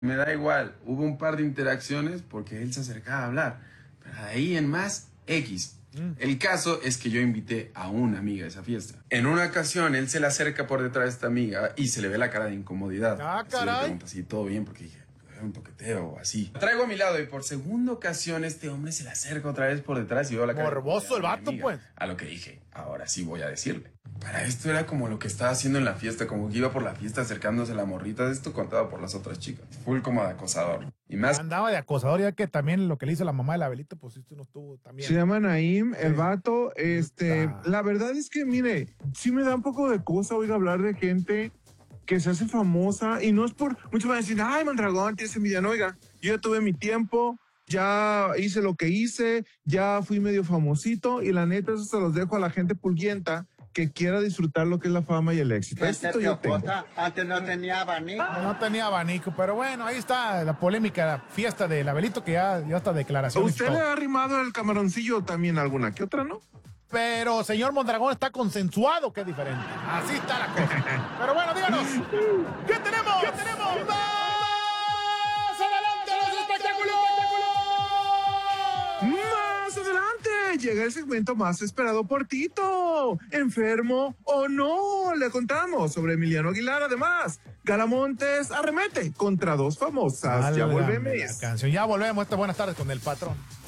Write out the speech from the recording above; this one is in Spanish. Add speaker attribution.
Speaker 1: Me da igual, hubo un par de interacciones porque él se acercaba a hablar, pero de ahí en más, X. El caso es que yo invité a una amiga a esa fiesta. En una ocasión, él se le acerca por detrás de esta amiga y se le ve la cara de incomodidad.
Speaker 2: Ah,
Speaker 1: Así le
Speaker 2: caray.
Speaker 1: pregunta si todo bien, porque dije, un toqueteo o así. Lo traigo a mi lado y por segunda ocasión este hombre se le acerca otra vez por detrás y veo la cara.
Speaker 2: Morboso el vato, pues.
Speaker 1: A lo que dije, ahora sí voy a decirle. Para esto era como lo que estaba haciendo en la fiesta, como que iba por la fiesta acercándose a la morrita. De esto contado por las otras chicas. Full como de acosador. Y más.
Speaker 2: Andaba de acosador, ya que también lo que le hizo la mamá de la Abelito, pues esto no estuvo también.
Speaker 3: Se llama Naim, el
Speaker 2: Sí.
Speaker 3: vato. La verdad es que, mire, sí me da un poco de cosa oír hablar de gente que se hace famosa y no es por. Muchos van a decir, ay, Mondragón, tienes envidia. No, oiga, yo ya tuve mi tiempo, ya hice lo que hice, ya fui medio famosito y la neta, eso se los dejo a la gente pulguienta que quiera disfrutar lo que es la fama y el éxito. Esto yo tengo.
Speaker 4: Antes no tenía abanico.
Speaker 2: No tenía abanico, pero bueno, ahí está la polémica, la fiesta del Abelito, que ya está declaración.
Speaker 3: ¿Usted le ha arrimado el camaroncillo también alguna que otra, no?
Speaker 2: Pero señor Mondragón está consensuado, que es diferente. Así está la cosa. Pero bueno, díganos, ¿qué tenemos? ¿Qué tenemos? ¡Más adelante los espectáculos!
Speaker 3: Más adelante llega el segmento más esperado por Tito. ¿Enfermo o no? Le contamos sobre Emiliano Aguilar. Además, Galamontes arremete contra dos famosas. Ya volvemos.
Speaker 2: La canción. Ya volvemos. Buenas tardes con el patrón.